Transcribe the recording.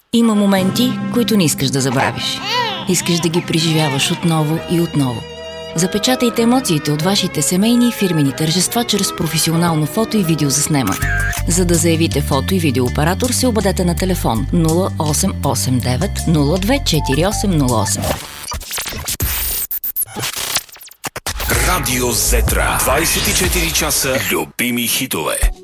Има моменти, които не искаш да забравиш. Искаш да ги преживяваш отново и отново. Запечатайте емоциите от вашите семейни и фирмени тържества чрез професионално фото и видеозаснемане. За да заявите фото и видеооператор, се обадете на телефон 0889 024808. Радио Зетра. 24 часа любими хитове.